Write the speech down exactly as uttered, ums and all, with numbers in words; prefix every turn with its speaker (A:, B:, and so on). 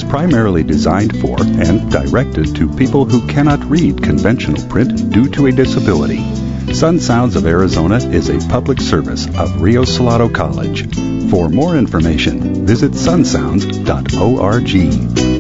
A: primarily designed for and directed to people who cannot read conventional print due to a disability. Sun Sounds of Arizona is a public service of Rio Salado College. For more information, visit sun sounds dot org.